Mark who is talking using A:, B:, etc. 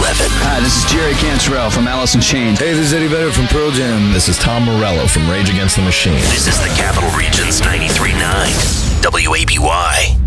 A: 11.
B: Hi, this is Jerry Cantrell from Alice in Chains.
C: Hey, this is Eddie Vedder from Pearl Jam.
D: This is Tom Morello from Rage Against the Machine.
A: This is the Capital Region's 93.9 WABY.